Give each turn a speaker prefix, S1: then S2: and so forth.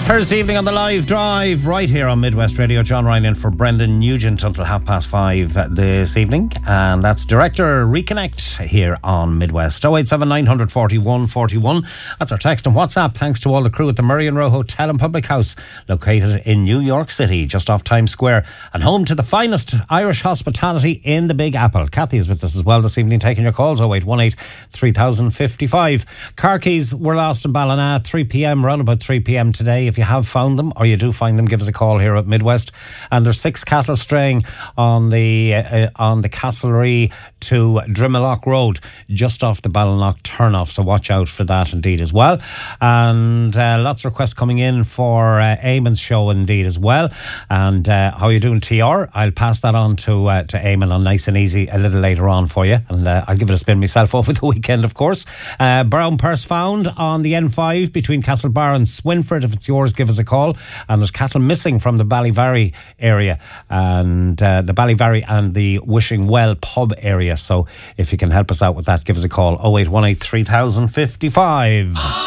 S1: Thursday evening on the live drive right here on Midwest Radio. John Ryan in for Brendan Nugent until 5:30 this evening, and that's Director Reconnect here on Midwest. 087 941 41. That's our text and WhatsApp. Thanks to all the crew at the Murray and Row Hotel and Public House, located in New York City, just off Times Square, and home to the finest Irish hospitality in the Big Apple. Kathy is with us as well this evening, taking your calls. 0818 3055. Car keys were lost in Ballina 3 p.m. around about 3 p.m. today. If you have found them, or you do find them, give us a call here at Midwest. And there's 6 cattle straying on the Castlereagh to Drimolock Road, just off the Ballinlough turnoff, so watch out for that indeed as well. And lots of requests coming in for Eamon's show indeed as well. And how are you doing, TR? I'll pass that on to Eamon on Nice and Easy a little later on for you, and I'll give it a spin myself over the weekend, of course. Brown purse found on the N5 between Castlebar and Swinford. If it's yours, give us a call. And there's cattle missing from the Ballyvarry area, and the Ballyvarry and the Wishing Well pub area. So if you can help us out with that, give us a call. 0818 3055.